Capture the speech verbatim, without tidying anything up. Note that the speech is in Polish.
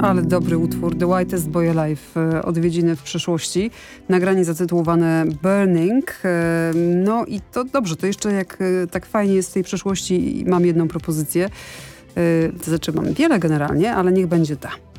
Ale dobry utwór. The Whitest Boy Alive. Odwiedziny w przyszłości. Nagranie zatytułowane Burning. No i to dobrze. To jeszcze jak tak fajnie jest w tej przyszłości, mam jedną propozycję. To znaczy mam wiele generalnie, ale niech będzie ta.